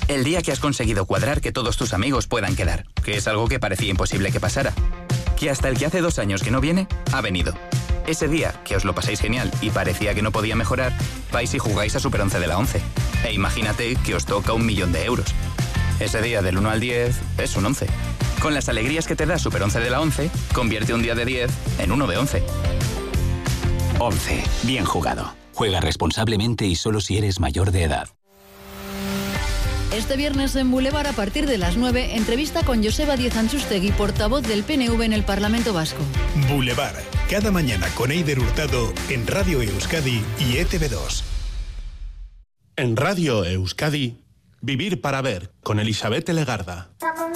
El día que has conseguido cuadrar que todos tus amigos puedan quedar, que es algo que parecía imposible que pasara. Que hasta el que hace 2 años que no viene, ha venido. Ese día que os lo pasáis genial y parecía que no podía mejorar, vais y jugáis a Super 11 de la 11. E imagínate que os toca 1 millón de euros. Ese día del 1 al 10 es un 11. Con las alegrías que te da Super 11 de la 11, convierte un día de 10 en uno de 11. 11. Bien jugado. Juega responsablemente y solo si eres mayor de edad. Este viernes en Boulevard, a partir de las 9, entrevista con Joseba Díez Antxustegui, portavoz del PNV en el Parlamento Vasco. Boulevard, cada mañana con Eider Hurtado en Radio Euskadi y ETV2. En Radio Euskadi, Vivir para Ver, con Elizabeth Legarda.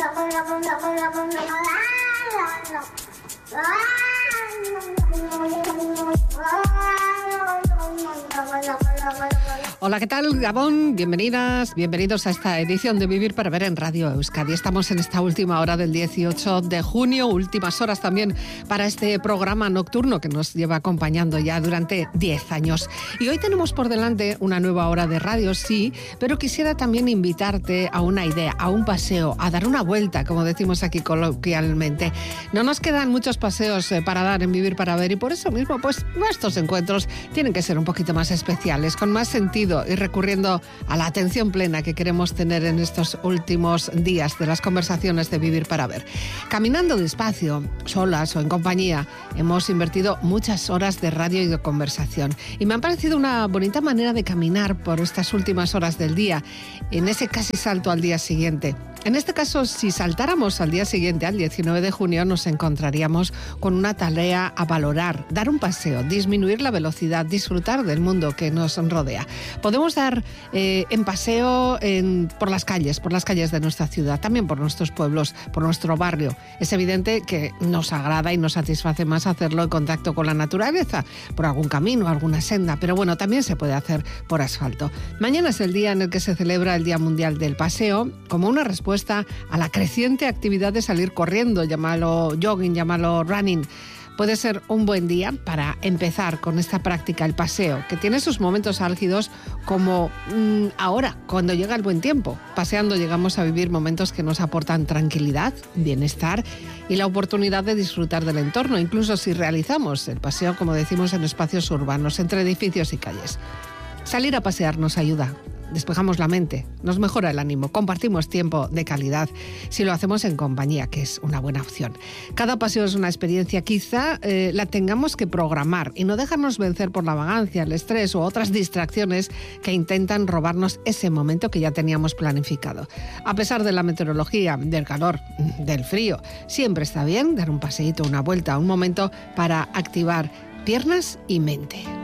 Hola, ¿qué tal, Gabón? Bienvenidas, bienvenidos a esta edición de Vivir para Ver en Radio Euskadi. Estamos en esta última hora del 18 de junio, últimas horas también para este programa nocturno que nos lleva acompañando ya durante 10 años. Y hoy tenemos por delante una nueva hora de radio, sí, pero quisiera también invitarte a una idea, a un paseo, a dar una vuelta, como decimos aquí coloquialmente. No nos quedan muchos paseos para dar en Vivir para Ver y por eso mismo, pues, nuestros encuentros tienen que ser un poquito más especiales, con más sentido y recurriendo a la atención plena que queremos tener en estos últimos días de las conversaciones de Vivir para Ver. Caminando despacio, solas o en compañía, hemos invertido muchas horas de radio y de conversación. Y me ha parecido una bonita manera de caminar por estas últimas horas del día, en ese casi salto al día siguiente. En este caso, si saltáramos al día siguiente, al 19 de junio, nos encontraríamos con una tarea a valorar, dar un paseo, disminuir la velocidad, disfrutar del mundo que nos rodea. Podemos dar en paseo por las calles de nuestra ciudad, también por nuestros pueblos, por nuestro barrio. Es evidente que nos agrada y nos satisface más hacerlo en contacto con la naturaleza, por algún camino, alguna senda, pero bueno, también se puede hacer por asfalto. Mañana es el día en el que se celebra el Día Mundial del Paseo, como una respuesta a la creciente actividad de salir corriendo, llámalo jogging, llámalo running. Puede ser un buen día para empezar con esta práctica, el paseo, que tiene sus momentos álgidos como ahora, cuando llega el buen tiempo. Paseando llegamos a vivir momentos que nos aportan tranquilidad, bienestar y la oportunidad de disfrutar del entorno, incluso si realizamos el paseo, como decimos, en espacios urbanos, entre edificios y calles. Salir a pasear nos ayuda. Despejamos la mente, nos mejora el ánimo, compartimos tiempo de calidad si lo hacemos en compañía, que es una buena opción. Cada paseo es una experiencia, quizá la tengamos que programar y no dejarnos vencer por la vagancia, el estrés u otras distracciones que intentan robarnos ese momento que ya teníamos planificado. A pesar de la meteorología, del calor, del frío, siempre está bien dar un paseíto, una vuelta, un momento para activar piernas y mente.